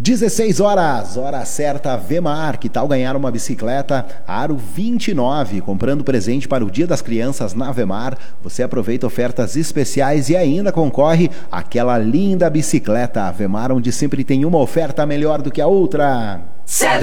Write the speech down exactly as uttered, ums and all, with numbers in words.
dezesseis horas, hora certa, Vemar. Que tal ganhar uma bicicleta Aro vinte e nove? Comprando presente para o Dia das Crianças na Vemar, você aproveita ofertas especiais e ainda concorre àquela linda bicicleta. A Vemar, onde sempre tem uma oferta melhor do que a outra. Seven.